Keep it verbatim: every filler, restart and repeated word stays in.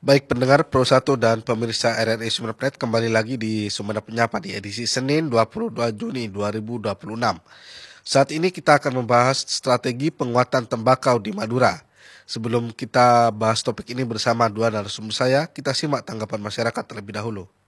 Baik pendengar Pro satu dan pemirsa R R I Sumeneb Net, kembali lagi di Sumeneb Menyapa di edisi Senin dua puluh dua Juni dua ribu dua puluh enam. Saat ini kita akan membahas strategi penguatan tembakau di Madura. Sebelum kita bahas topik ini bersama dua narasumber saya, kita simak tanggapan masyarakat terlebih dahulu.